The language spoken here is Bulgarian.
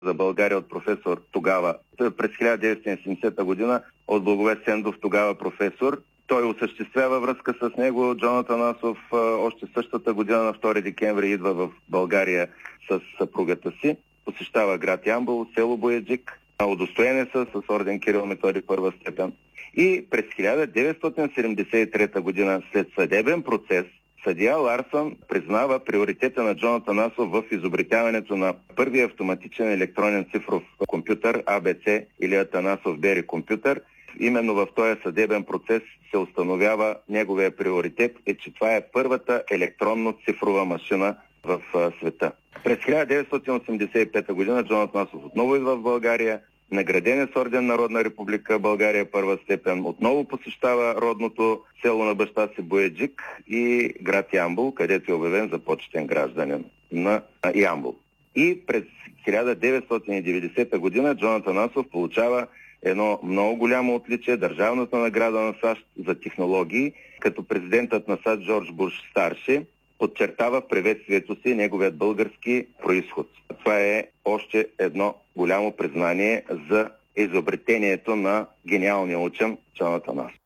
за България от професор тогава, през 1970 година, от Благовест Сендов, тогава професор. Той осъществява връзка с него. Джон Атанасов още същата година на 2 декември идва в България с съпругата си. Посещава град Ямбол, село Бояджик. Удостоен с орден Кирил Методий първа степен. И през 1973 година, след съдебен процес, съдия Ларсън признава приоритета на Джон Атанасов в изобретяването на първия автоматичен електронен цифров компютър АБЦ или Атанасов Бери компютър. Именно в този съдебен процес се установява неговия приоритет, че това е първата електронно-цифрова машина в света. През 1985 година Джон Атанасов отново идва в България, награден е с орден Народна република България първа степен, отново посещава родното село на баща си Бояджик и град Ямбол, където е обявен за почетен гражданин на Ямбол. И през 1990 година Джон Атанасов получава едно много голямо отличие, държавната награда на САЩ за технологии, като президентът на САЩ Джордж Буш старши подчертава в приветствието си неговият български произход. Това е още едно голямо признание за изобретението на гениалния учен Джон Атанасов.